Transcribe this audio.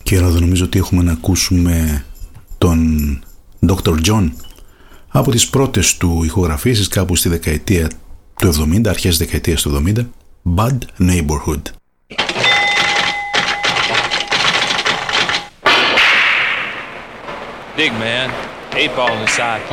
Και εδώ νομίζω ότι έχουμε να ακούσουμε τον Dr. John από τις πρώτες του ηχογραφήσεις κάπου στη δεκαετία του 70, αρχές της δεκαετίας του 70, Bad Neighborhood. Dig, man. 8 ball inside.